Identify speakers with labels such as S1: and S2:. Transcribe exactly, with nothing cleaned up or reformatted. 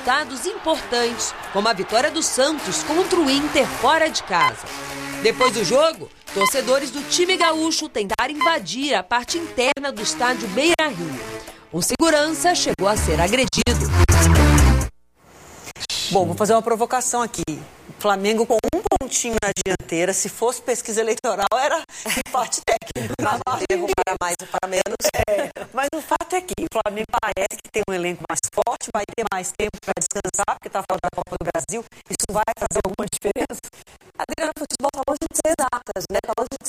S1: resultados importantes, como a vitória do Santos contra o Inter fora de casa. Depois do jogo, torcedores do time gaúcho tentaram invadir a parte interna do estádio Beira-Rio. Um segurança chegou a ser agredido.
S2: Bom, vou fazer uma provocação aqui. Flamengo com um pontinho na dianteira, se fosse pesquisa eleitoral, era empate técnico.
S3: Erro para mais ou para menos.
S2: É, mas o fato é que o Flamengo parece que tem um elenco mais forte, vai ter mais tempo para descansar, porque está fora da Copa do Brasil. Isso vai fazer alguma diferença?
S3: Adriana, o futebol está longe de ser exatas, né? Está longe de